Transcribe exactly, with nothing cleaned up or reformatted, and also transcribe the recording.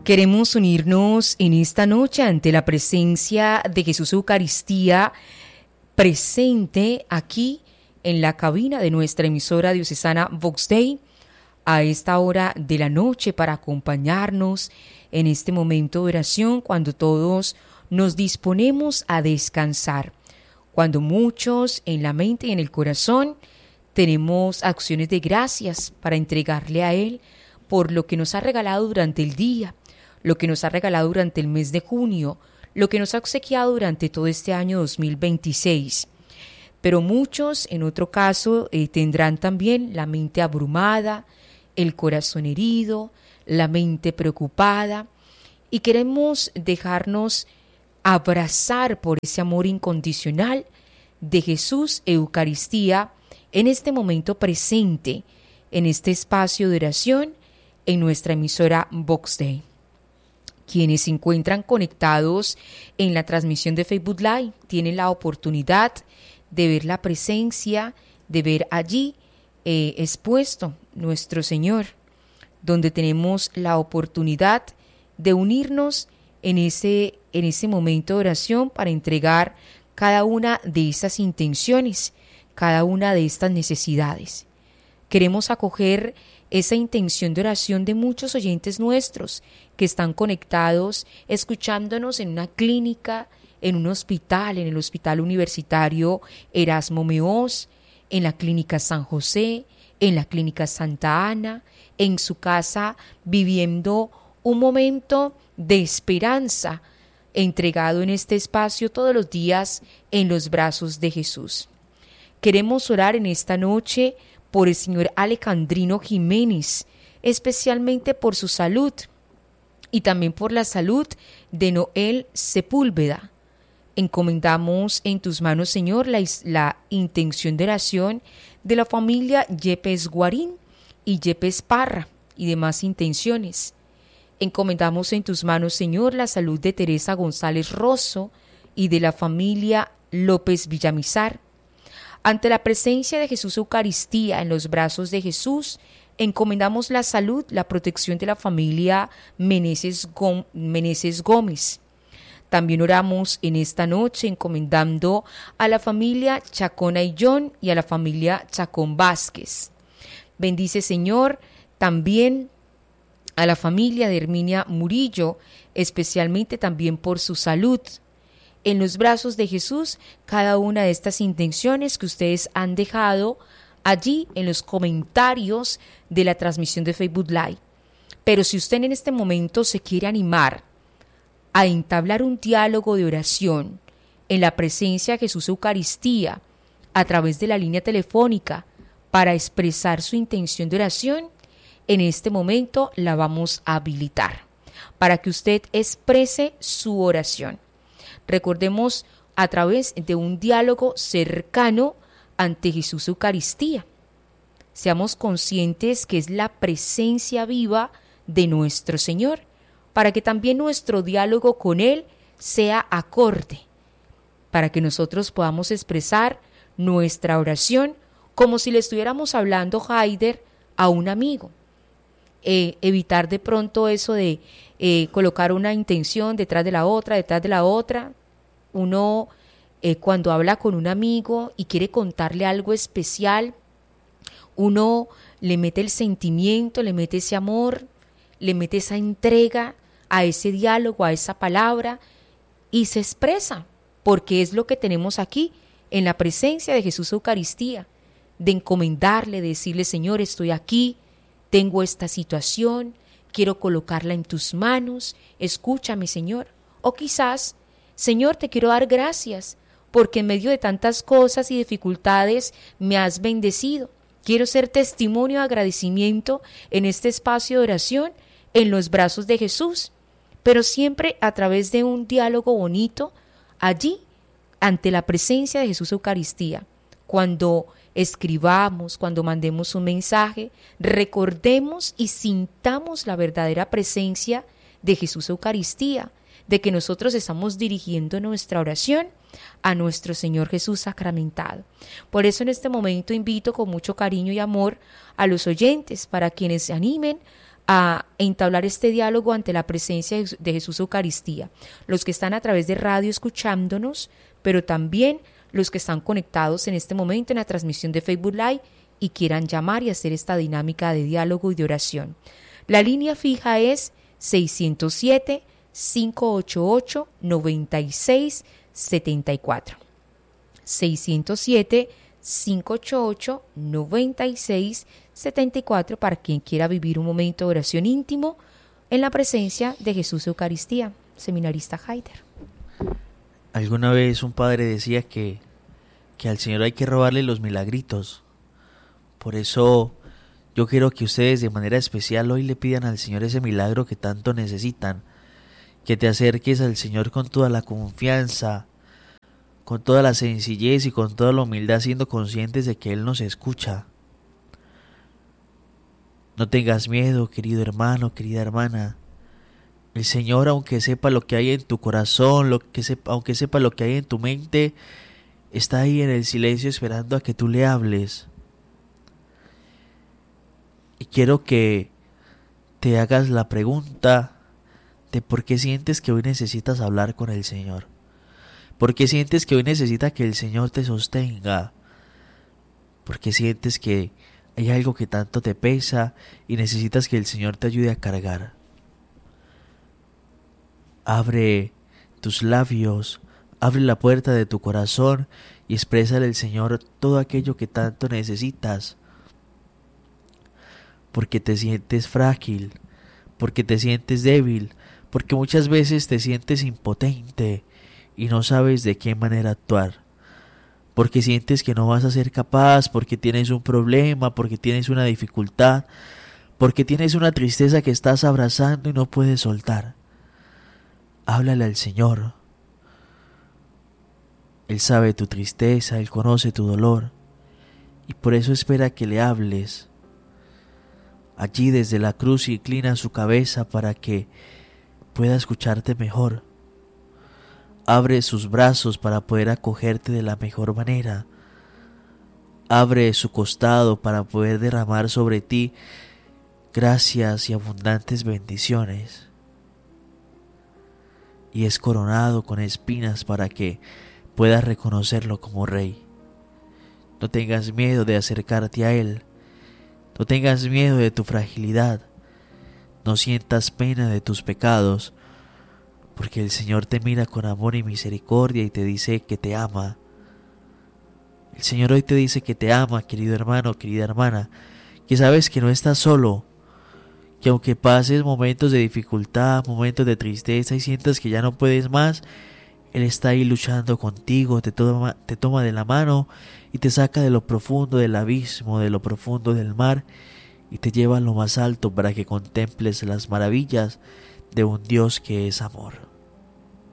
Queremos unirnos en esta noche ante la presencia de Jesús Eucaristía presente aquí en la cabina de nuestra emisora diocesana Vox Dei a esta hora de la noche para acompañarnos en este momento de oración cuando todos nos disponemos a descansar, cuando muchos en la mente y en el corazón tenemos acciones de gracias para entregarle a Él por lo que nos ha regalado durante el día, lo que nos ha regalado durante el mes de junio, lo que nos ha obsequiado durante todo este año dos mil veintiséis. Pero muchos, en otro caso, eh, tendrán también la mente abrumada, el corazón herido, la mente preocupada, y queremos dejarnos abrazar por ese amor incondicional de Jesús Eucaristía en este momento presente, en este espacio de oración, en nuestra emisora Vox Dei. Quienes se encuentran conectados en la transmisión de Facebook Live tienen la oportunidad de ver la presencia, de ver allí eh, expuesto nuestro Señor, donde tenemos la oportunidad de unirnos en ese, en ese momento de oración para entregar cada una de estas intenciones, cada una de estas necesidades. Queremos acoger esa intención de oración de muchos oyentes nuestros que están conectados, escuchándonos en una clínica, en un hospital, en el Hospital Universitario Erasmo Meós, en la Clínica San José, en la Clínica Santa Ana, en su casa, viviendo un momento de esperanza, entregado en este espacio todos los días en los brazos de Jesús. Queremos orar en esta noche por el señor Alejandrino Jiménez, especialmente por su salud y también por la salud de Noel Sepúlveda. Encomendamos en tus manos, Señor, la, la intención de oración de la familia Yepes Guarín y Yepes Parra y demás intenciones. Encomendamos en tus manos, Señor, la salud de Teresa González Rosso y de la familia López Villamizar. Ante la presencia de Jesús Eucaristía en los brazos de Jesús, encomendamos la salud, la protección de la familia Meneses, Gom- Meneses Gómez. También oramos en esta noche encomendando a la familia Chacón Ayllón y a la familia Chacón Vázquez. Bendice, Señor, también a la familia de Herminia Murillo, especialmente también por su salud. En los brazos de Jesús, cada una de estas intenciones que ustedes han dejado allí en los comentarios de la transmisión de Facebook Live. Pero si usted en este momento se quiere animar a entablar un diálogo de oración en la presencia de Jesús Eucaristía a través de la línea telefónica para expresar su intención de oración, en este momento la vamos a habilitar para que usted exprese su oración. Recordemos a través de un diálogo cercano ante Jesús Eucaristía. Seamos conscientes que es la presencia viva de nuestro Señor, para que también nuestro diálogo con Él sea acorde, para que nosotros podamos expresar nuestra oración como si le estuviéramos hablando, Haider, a un amigo. Eh, evitar de pronto eso de eh, colocar una intención detrás de la otra, detrás de la otra. Uno eh, cuando habla con un amigo y quiere contarle algo especial, uno le mete el sentimiento, le mete ese amor, le mete esa entrega a ese diálogo, a esa palabra, y se expresa, porque es lo que tenemos aquí en la presencia de Jesús Eucaristía, de encomendarle, de decirle, Señor, estoy aquí, tengo esta situación, quiero colocarla en tus manos, escúchame, Señor. O quizás, Señor, te quiero dar gracias, porque en medio de tantas cosas y dificultades me has bendecido. Quiero ser testimonio de agradecimiento en este espacio de oración, en los brazos de Jesús, pero siempre a través de un diálogo bonito, allí, ante la presencia de Jesús Eucaristía. Cuando escribamos, cuando mandemos un mensaje, recordemos y sintamos la verdadera presencia de Jesús Eucaristía, de que nosotros estamos dirigiendo nuestra oración a nuestro Señor Jesús sacramentado. Por eso en este momento invito con mucho cariño y amor a los oyentes para quienes se animen a entablar este diálogo ante la presencia de Jesús Eucaristía. Los que están a través de radio escuchándonos, pero también los que están conectados en este momento en la transmisión de Facebook Live y quieran llamar y hacer esta dinámica de diálogo y de oración. La línea fija es seiscientos siete, cinco ocho ocho, nueve seis siete cuatro. seiscientos siete, cinco ocho ocho, nueve seis siete cuatro para quien quiera vivir un momento de oración íntimo en la presencia de Jesús Eucaristía. Seminarista Haider. Alguna vez un padre decía que, que al Señor hay que robarle los milagritos. Por eso yo quiero que ustedes de manera especial hoy le pidan al Señor ese milagro que tanto necesitan. Que te acerques al Señor con toda la confianza, con toda la sencillez y con toda la humildad, siendo conscientes de que Él nos escucha. No tengas miedo, querido hermano, querida hermana. El Señor, aunque sepa lo que hay en tu corazón, lo que sepa, aunque sepa lo que hay en tu mente, está ahí en el silencio esperando a que tú le hables. Y quiero que te hagas la pregunta de por qué sientes que hoy necesitas hablar con el Señor. ¿Por qué sientes que hoy necesita que el Señor te sostenga? ¿Por qué sientes que hay algo que tanto te pesa y necesitas que el Señor te ayude a cargar? Abre tus labios, abre la puerta de tu corazón y exprésale al Señor todo aquello que tanto necesitas. Porque te sientes frágil, porque te sientes débil, porque muchas veces te sientes impotente y no sabes de qué manera actuar. Porque sientes que no vas a ser capaz, porque tienes un problema, porque tienes una dificultad, porque tienes una tristeza que estás abrazando y no puedes soltar. Háblale al Señor. Él sabe tu tristeza, Él conoce tu dolor y por eso espera que le hables. Allí desde la cruz inclina su cabeza para que pueda escucharte mejor. Abre sus brazos para poder acogerte de la mejor manera. Abre su costado para poder derramar sobre ti gracias y abundantes bendiciones. Y es coronado con espinas para que puedas reconocerlo como Rey. No tengas miedo de acercarte a Él. No tengas miedo de tu fragilidad. No sientas pena de tus pecados, porque el Señor te mira con amor y misericordia y te dice que te ama. El Señor hoy te dice que te ama, querido hermano, querida hermana, que sabes que no estás solo, que aunque pases momentos de dificultad, momentos de tristeza y sientas que ya no puedes más, Él está ahí luchando contigo, te toma, te toma de la mano y te saca de lo profundo del abismo, de lo profundo del mar y te lleva a lo más alto para que contemples las maravillas de un Dios que es amor.